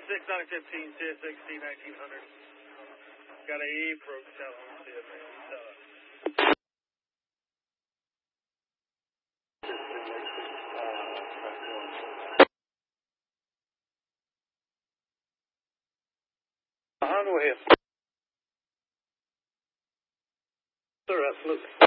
915, CSXT 1900. Got a approach out on CSXT. Go ahead. Sir, absolutely.